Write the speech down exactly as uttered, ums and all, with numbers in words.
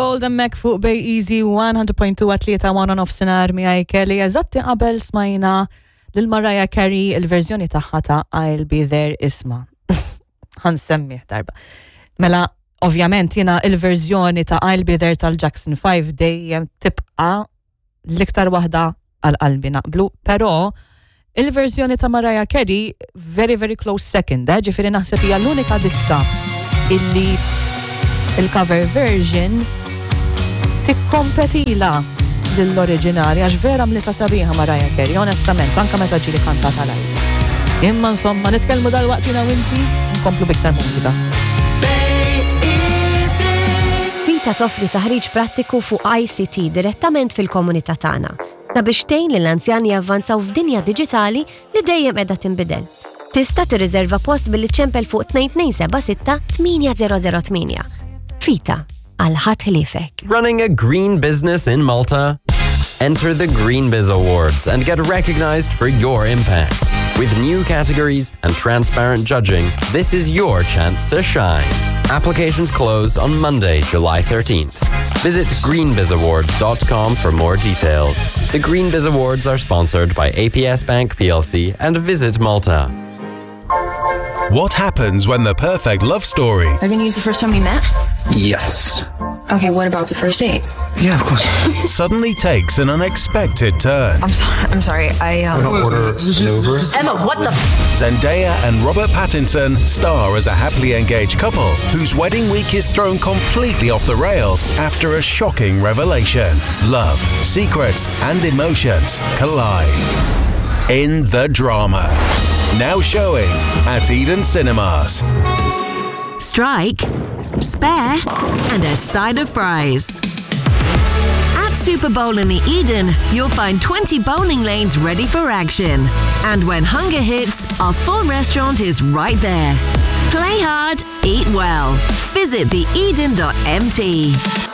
Gold emmek fuq Bay Easy one hundred point two għatlita one on off-sinar mi għajkelli. Eżatti qabel smajna l-Mariah Carey il-verżjoni taħħa ta' I'll Be There isma. Ħansemmiħ darba. Mela, ovvjament, jina il-verżjoni ta' I'll Be There tal-Jackson five dejjem tibqa l-iktar waħda għal-qalbi naqblu, pero il-verżjoni ta' Mariah Carey very very close second, eh? Ġifieri naħseb hija l-unika diska illi il-cover version tikkompetila lill-oriġinali għax vera mlita sabiħa Mariah Carey, onestament, anke meta ġieli kantata live. Imma insomma nitkellmu dal-waqt jiena u inti nkomplu biktar mużika. Vita toffri taħriġ prattiku fuq I C T direttament fil-komunità tagħna. Da biex tgħin lill-anzjani javvanzaw f'dinja diġitali li dejjem qiegħda tinbidel. Tista' tirriserva post billi ċempel fuq two two seven six eight zero zero eight. Vita, għal ħadd ħliefek. Running a green business in Malta? Enter the Green Biz Awards and get recognized for your impact. With new categories and transparent judging, this is your chance to shine. Applications close on Monday, July thirteenth. Visit green biz awards dot com for more details. The Green Biz Awards are sponsored by A P S Bank P L C and Visit Malta. What happens when the perfect love story... Are you going to use the first time we met? Yes. Okay, what about the first date? Yeah, of course. suddenly takes an unexpected turn. I'm sorry. I'm sorry. I um. I'm gonna order an Uber. Emma, what the? Zendaya and Robert Pattinson star as a happily engaged couple whose wedding week is thrown completely off the rails after a shocking revelation. Love, secrets, and emotions collide in the drama. Now showing at Eden Cinemas. Strike, spare, and a side of fries. At Super Bowl in the Eden, you'll find twenty bowling lanes ready for action. And when hunger hits, our full restaurant is right there. Play hard, eat well. Visit the eden dot m t.